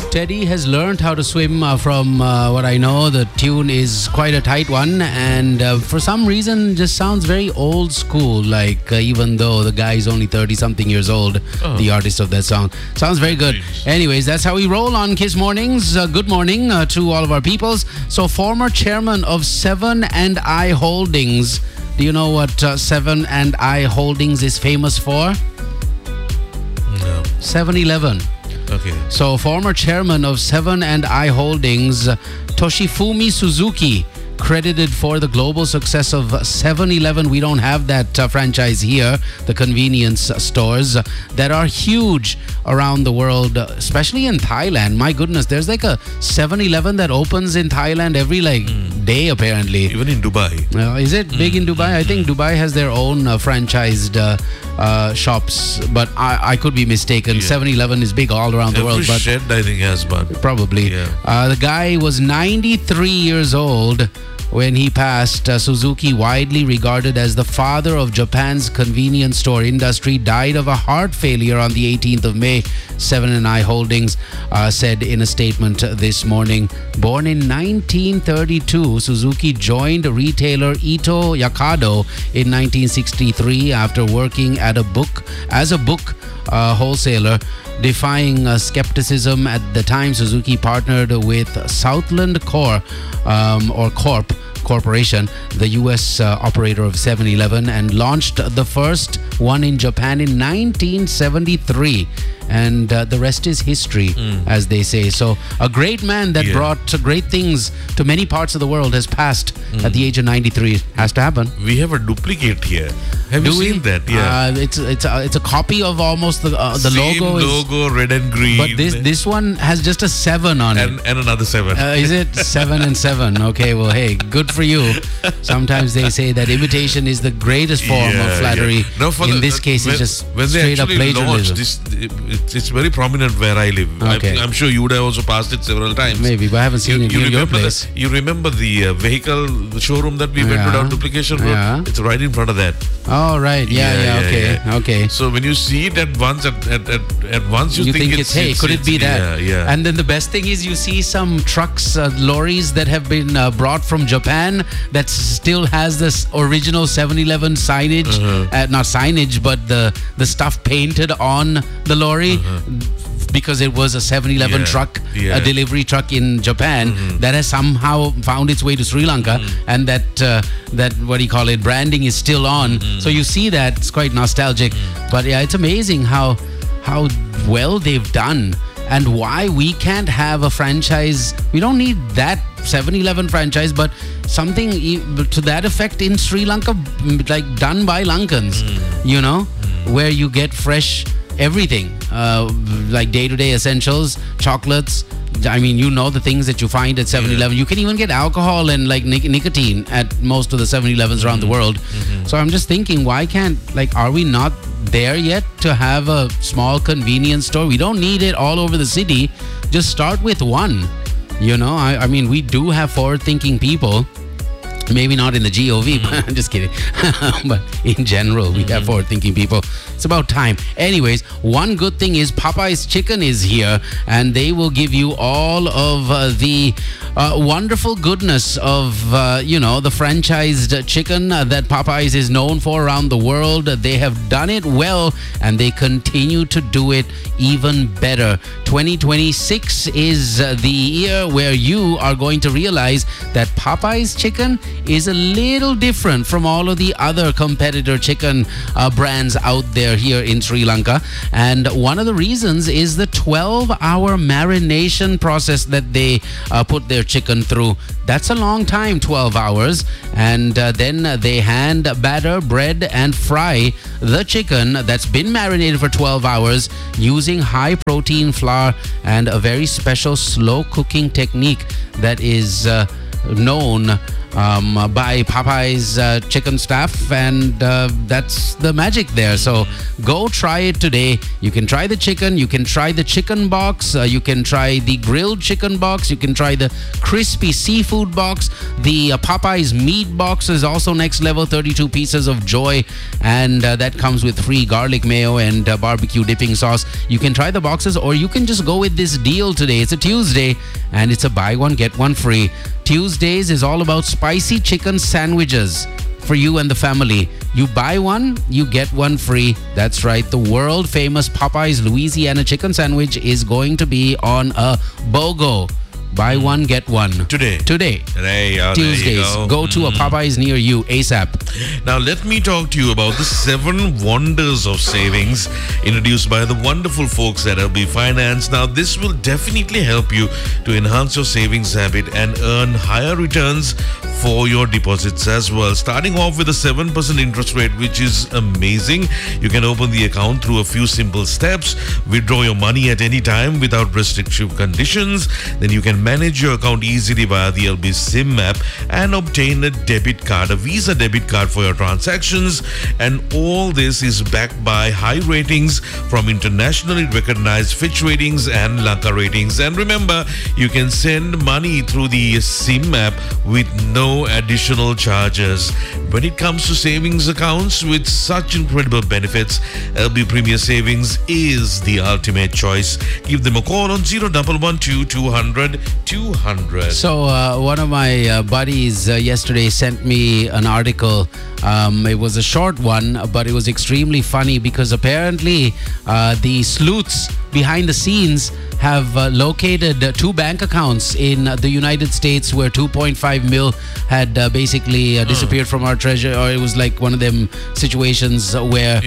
Teddy has learned how to swim from what I know. The tune is quite a tight one, and for some reason just sounds very old school, like even though the guy is only 30-something years old, the artist of that song. Sounds very good. Anyways, that's how we roll on Kiss Mornings. Good morning to all of our peoples. So, former chairman of Seven and I Holdings. Do you know what Seven and I Holdings is famous for? No. 7-Eleven. Okay. So, former chairman of Seven and I Holdings, Toshifumi Suzuki, credited for the global success of 7-Eleven. We don't have that franchise here, the convenience stores that are huge around the world, especially in Thailand. My goodness, there's like a 7-Eleven that opens in Thailand every day, apparently. Even in Dubai. Is it big in Dubai? I think Dubai has their own franchised shops, but I could be mistaken. 7-Eleven is big all around the world. Every But shed, I think, has one. probably. Yeah. The guy was 93 years old when he passed. Suzuki, widely regarded as the father of Japan's convenience store industry, died of a heart failure on the 18th of May. Seven and I Holdings said in a statement this morning. Born in 1932, Suzuki joined retailer Ito Yakado in 1963 after working as a book wholesaler. Defying skepticism at the time, Suzuki partnered with Southland Corporation, the U.S. operator of 7-Eleven, and launched the first one in Japan in 1973. And the rest is history, as they say. So a great man that brought great things to many parts of the world has passed at the age of 93. Has to happen. We have a duplicate here. Have you seen that? Yeah. It's a copy of almost the Same logo. logo, red and green. But this one has just a 7 on it. And another 7. Is it 7 and 7? Okay, well, hey, good for you. Sometimes they say that imitation is the greatest form of flattery. No, in this case, it's just straight up plagiarism. It's very prominent where I live. Okay. I'm sure you would have also passed it several times. Maybe, but I haven't seen it in your place. You remember the vehicle showroom that we went to down Duplication Road? Yeah. It's right in front of that. Oh, right. Okay. So when you see it at once, you think it's hey, could it be that? Yeah. And then the best thing is you see some trucks, lorries that have been brought from Japan that still has this original 7-Eleven signage. Not signage, but the stuff painted on the lorry. Because it was a 7-Eleven truck, a delivery truck in Japan that has somehow found its way to Sri Lanka, and that what do you call it, branding is still on. So you see that, it's quite nostalgic. But yeah, it's amazing how well they've done, and why we can't have a franchise. We don't need that 7-Eleven franchise, but something to that effect in Sri Lanka, like done by Lankans, where you get fresh everything, like day-to-day essentials, chocolates. I mean, the things that you find at 7-Eleven. You can even get alcohol and like nicotine at most of the 7-Elevens around the world. So I'm just thinking, why can't, are we not there yet to have a small convenience store? We don't need it all over the city. Just start with one. I mean, we do have forward-thinking people. Maybe not in the GOV, but I'm just kidding. But in general, we have forward-thinking people. It's about time. Anyways, one good thing is Popeye's Chicken is here, and they will give you all of the wonderful goodness of, the franchised chicken that Popeyes is known for around the world. They have done it well, and they continue to do it even better. 2026 is the year where you are going to realize that Popeye's Chicken is a little different from all of the other competitor chicken brands out there here in Sri Lanka. And one of the reasons is the 12-hour marination process that they put their chicken through. That's a long time, 12 hours. And then they hand batter, bread, and fry the chicken that's been marinated for 12 hours using high-protein flour and a very special slow cooking technique that is known buy Popeye's chicken stuff, and that's the magic there. So go try it today. You can try the chicken, you can try the chicken box, you can try the grilled chicken box, you can try the crispy seafood box. The Popeye's meat box is also next level, 32 pieces of joy, and that comes with free garlic mayo and barbecue dipping sauce. You can try the boxes, or you can just go with this deal today. It's a Tuesday and it's a buy one get one free. Tuesdays is all about spicy chicken sandwiches for you and the family. You buy one, you get one free. That's right. The world famous Popeye's Louisiana chicken sandwich is going to be on a BOGO. Buy one, get one. Today. Tuesdays. Go to a Popeyes near you ASAP. Now, let me talk to you about the 7 wonders of savings introduced by the wonderful folks at LB Finance. Now, this will definitely help you to enhance your savings habit and earn higher returns for your deposits as well. Starting off with a 7% interest rate, which is amazing. You can open the account through a few simple steps, withdraw your money at any time without restrictive conditions. Then you can manage your account easily via the LB SIM app and obtain a debit card, a Visa debit card for your transactions. And all this is backed by high ratings from internationally recognized Fitch Ratings and Lanka Ratings. And remember, you can send money through the SIM app with no additional charges. When it comes to savings accounts with such incredible benefits, LB Premier Savings is the ultimate choice. Give them a call on 0112 200 200. So one of my buddies yesterday sent me an article. It was a short one, but it was extremely funny because apparently the sleuths behind the scenes have located 2 bank accounts in the United States where 2.5 mil had basically disappeared from our treasure, or it was like one of them situations where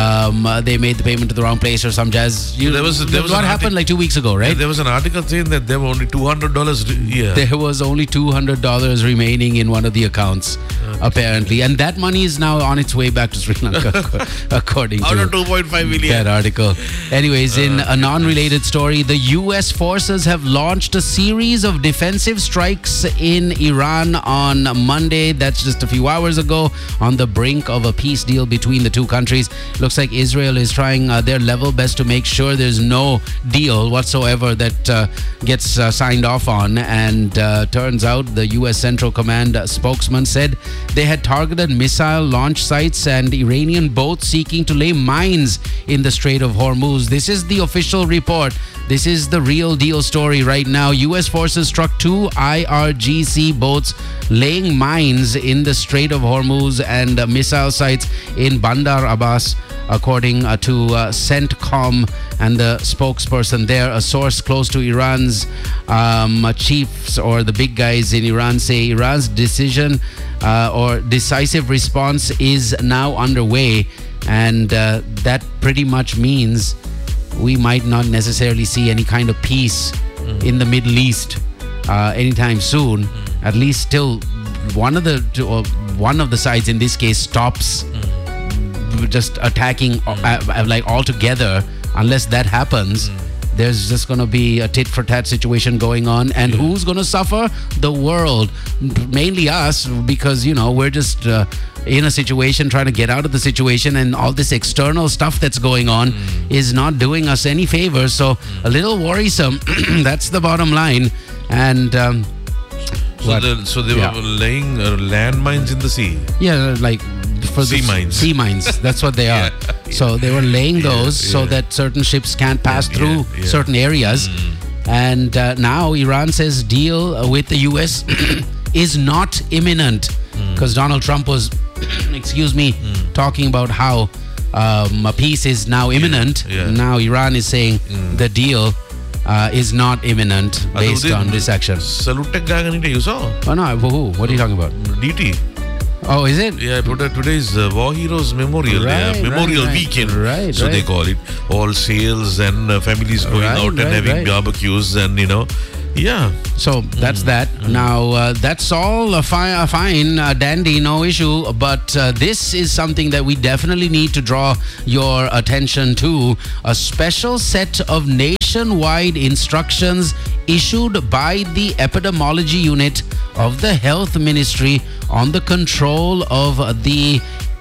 they made the payment to the wrong place or some jazz. There was what happened like 2 weeks ago, right? There was an article saying that there were only $200. Yeah. There was only $200 remaining in one of the accounts, apparently, and that money is now on its way back to Sri Lanka, according to out of 2.5 million. That article. Anyways, in a non-related story, the U.S. forces have launched a series of defensive strikes in Iran on Monday. That's just a few hours ago, on the brink of a peace deal between the two countries. Looks like Israel is trying their level best to make sure there's no deal whatsoever that gets signed off on. And turns out the U.S. Central Command spokesman said they had targeted missile launch sites and Iranian boats seeking to lay mines in the Strait of Hormuz. This is the official report. This is the real deal story right now. U.S. forces struck 2 IRGC boats laying mines in the Strait of Hormuz and missile sites in Bandar Abbas, according to CENTCOM and the spokesperson there. A source close to Iran's chiefs, or the big guys in Iran, say Iran's decision or decisive response is now underway, and that pretty much means we might not necessarily see any kind of peace in the Middle East anytime soon. At least till one of the sides in this case stops just attacking like altogether. Unless that happens, there's just going to be a tit for tat situation going on. And who's going to suffer? The world. Mainly us, because, we're just in a situation trying to get out of the situation, and all this external stuff that's going on is not doing us any favors. So a little worrisome. That's the bottom line. And so they were laying landmines in the sea. Yeah, like for sea mines. Sea mines. That's what they are. So they were laying those so that certain ships can't pass through certain areas. And now Iran says deal with the US is not imminent, because Donald Trump was, talking about how a peace is now imminent. Now Iran is saying the deal is not imminent based on this action. Salute Gaganita, you saw? Oh no, who? What are you talking about? DT. Oh, is it? Yeah, today's War Heroes Memorial Memorial Weekend. So they call it. All sales and families going out and having barbecues and, So that's that. Now, that's all fine, dandy, no issue. But this is something that we definitely need to draw your attention to. A special set of nationwide instructions issued by the Epidemiology Unit of the Health Ministry on the control of the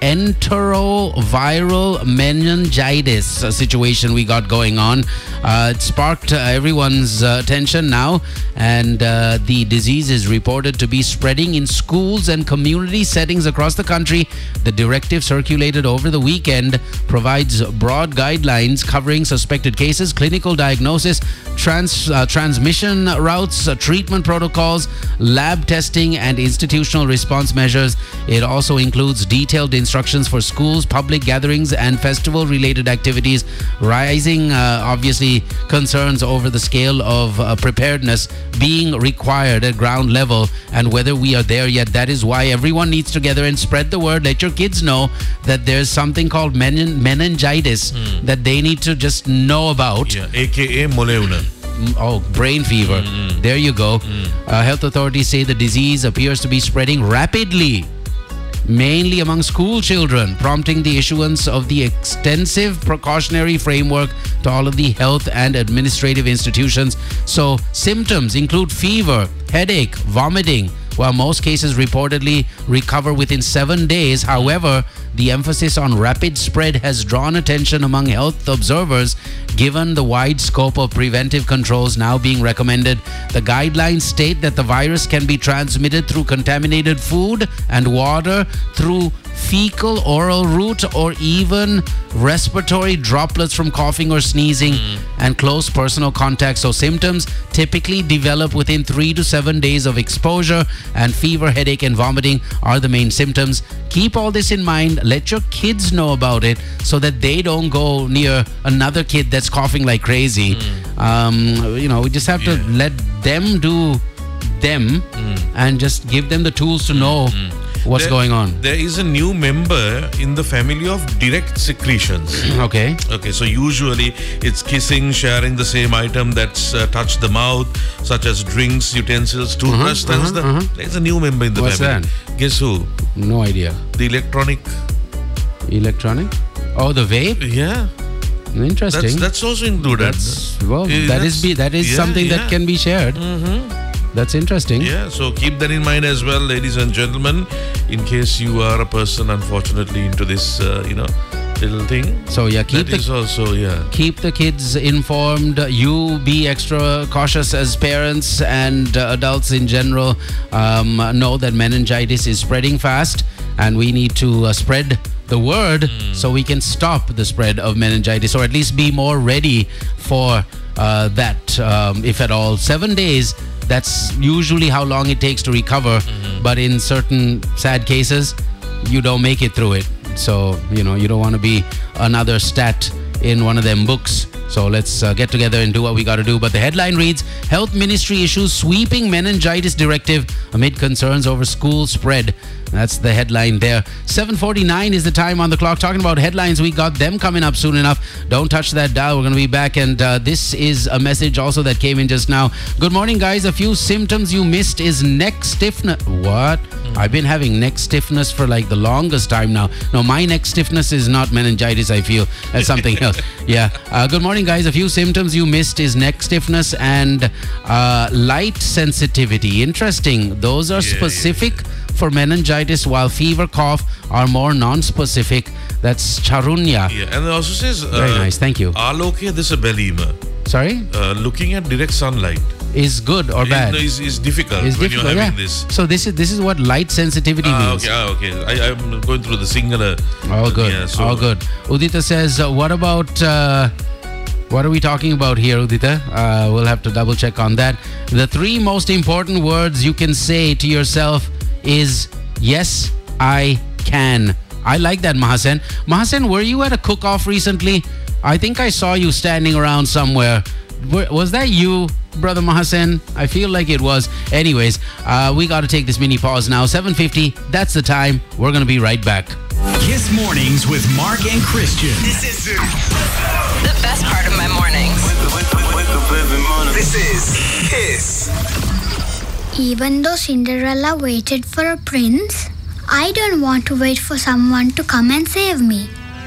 enteroviral meningitis situation we got going on. It sparked everyone's attention now, and the disease is reported to be spreading in schools and community settings across the country. The directive circulated over the weekend provides broad guidelines covering suspected cases, clinical diagnosis, transmission routes, treatment protocols, lab testing, and institutional response measures. It also includes detailed instructions for schools, public gatherings, and festival-related activities, rising, obviously, concerns over the scale of preparedness being required at ground level and whether we are there yet. That is why everyone needs to gather and spread the word. Let your kids know that there's something called meningitis that they need to just know about. Yeah, aka moleuna. Oh, brain fever. There you go. Health authorities say the disease appears to be spreading rapidly, mainly among school children, prompting the issuance of the extensive precautionary framework to all of the health and administrative institutions. So symptoms include fever, headache, vomiting, while most cases reportedly recover within 7 days. However, the emphasis on rapid spread has drawn attention among health observers, given the wide scope of preventive controls now being recommended. The guidelines state that the virus can be transmitted through contaminated food and water, through fecal oral route, or even respiratory droplets from coughing or sneezing and close personal contact. So symptoms typically develop within 3 to 7 days of exposure, and fever, headache, and vomiting are the main symptoms. Keep all this in mind. Let your kids know about it so that they don't go near another kid that's coughing like crazy. We just have to let them do them and just give them the tools to know what's going on. There is a new member in the family of direct secretions. Okay, so usually it's kissing, sharing the same item that's touched the mouth, such as drinks, utensils, toothbrush. There's a new member in the What's family. that? Guess who? No idea. The electronic. Oh, the vape? Yeah. Interesting. That's also included. That is something that can be shared. That's interesting. Yeah, so keep that in mind as well, ladies and gentlemen, in case you are a person unfortunately into this, little thing. So yeah, keep the kids informed. You be extra cautious as parents and adults in general. Know that meningitis is spreading fast, and we need to spread the word so we can stop the spread of meningitis, or at least be more ready for that, if at all. 7 days. That's usually how long it takes to recover. But in certain sad cases, you don't make it through it. So, you don't want to be another stat in one of them books. So let's get together and do what we got to do. But the headline reads, Health Ministry issues sweeping meningitis directive amid concerns over school spread. That's the headline there. 7:49 is the time on the clock. Talking about headlines, we got them coming up soon enough. Don't touch that dial. We're going to be back. And this is a message also that came in just now. Good morning, guys. A few symptoms you missed is neck stiffness. What? I've been having neck stiffness for like the longest time now. No, my neck stiffness is not meningitis, I feel. That's something else. Yeah. Good morning, guys. A few symptoms you missed is neck stiffness and light sensitivity. Interesting. Those are specific for meningitis, while fever, cough are more non-specific. That's Charunya. Yeah, and it also says... very nice, thank you. Aloke Disabelima. Sorry? Looking at direct sunlight. Is good or bad? Is difficult when you're having this. So this is what light sensitivity means. Okay. I'm going through the singular. All good. Yeah, all good. Udita says, what about... what are we talking about here, Udita? We'll have to double check on that. The 3 most important words you can say to yourself is, yes, I can. I like that, Mahasen. Mahasen, were you at a cook-off recently? I think I saw you standing around somewhere. Was that you, Brother Mahasen? I feel like it was. Anyways, we got to take this mini pause now. 7:50, that's the time. We're going to be right back. Kiss Mornings with Mark and Christian. This is the best part of my mornings. This is Kiss. Even though Cinderella waited for a prince, I don't want to wait for someone to come and save me.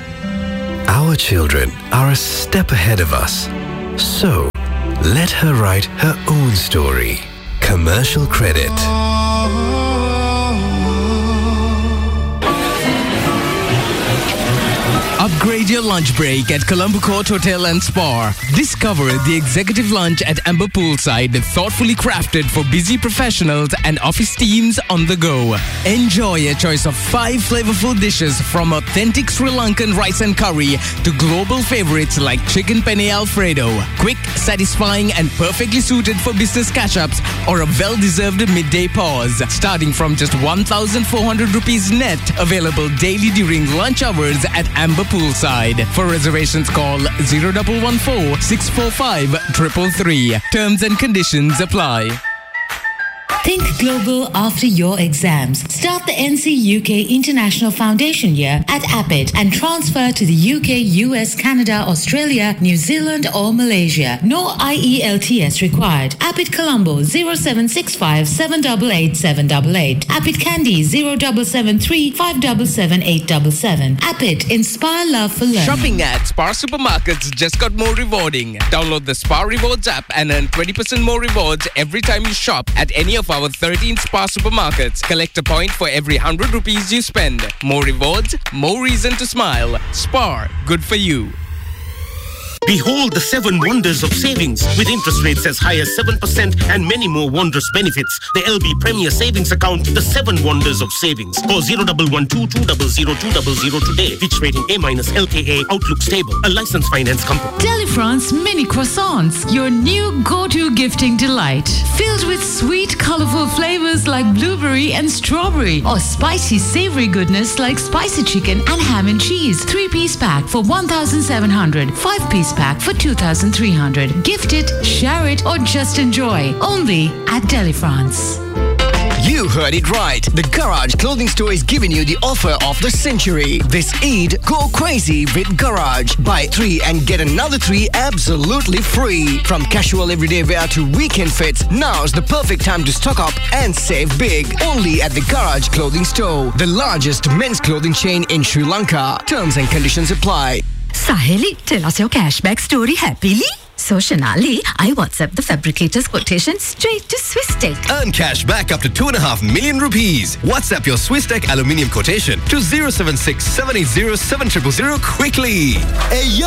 Our children are a step ahead of us. So, let her write her own story. Commercial credit. Upgrade your lunch break at Colombo Court Hotel and Spa. Discover the executive lunch at Amber Poolside, thoughtfully crafted for busy professionals and office teams on the go. Enjoy a choice of 5 flavorful dishes from authentic Sri Lankan rice and curry to global favorites like chicken penne alfredo. Quick, satisfying and perfectly suited for business catch-ups or a well-deserved midday pause. Starting from just 1,400 rupees net. Available daily during lunch hours at Amber Poolside. For reservations, call 0114 645 333. Terms and conditions apply. Think global after your exams. Start the NC UK International Foundation year at Appit and transfer to the UK, US, Canada, Australia, New Zealand or Malaysia. No IELTS required. Appit Colombo 0765 788 788. Appit Kandy 0773 577 877. Appit, inspire love for learning. Shopping at Spar Supermarkets just got more rewarding. Download the Spar Rewards app and earn 20% more rewards every time you shop at any of our 13 Spar Supermarkets. Collect a point for every 100 rupees you spend. More rewards, more reason to smile. Spar, good for you. Behold the 7 wonders of savings with interest rates as high as 7% and many more wondrous benefits. The LB Premier Savings Account, the 7 wonders of savings. Call 0112 200 200 today. Fitch rating A- LKA, Outlook stable. A licensed finance company. Delifrance Mini Croissants, your new go-to gifting delight. Filled with sweet, colorful flavors like blueberry and strawberry, or spicy, savory goodness like spicy chicken and ham and cheese. 3-piece pack for 1,700. 5-piece pack for 2,300. Gift it, share it, or just enjoy. Only at Delifrance. You heard it right. The Garage Clothing Store is giving you the offer of the century. This Eid, go crazy with Garage. Buy 3 and get another 3 absolutely free. From casual everyday wear to weekend fits, now's the perfect time to stock up and save big. Only at the Garage Clothing Store, the largest men's clothing chain in Sri Lanka. Terms and conditions apply. Saheli, tell us your cashback story happily. So, Shanali, I WhatsApp the fabricator's quotation straight to Swisstech. Earn cash back up to 2.5 million rupees. WhatsApp your Swisstech aluminium quotation to 076 780 7000 quickly. Hey, yo!